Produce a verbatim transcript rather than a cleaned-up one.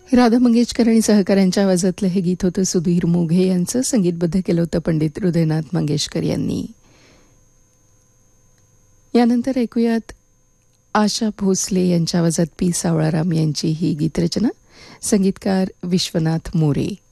राधा मंगेशकर आणि सहकाऱ्यांच्या आवाजातलं हे गीत होतं सुधीर मोघे यांचं. संगीतबद्ध केलं होतं पंडित हृदयनाथ मंगेशकर यांनी. यानंतर ऐकूयात आशा भोसले यांच्या आवाजात पी सावळाराम यांची ही गीतरचना. संगीतकार विश्वनाथ मोरे.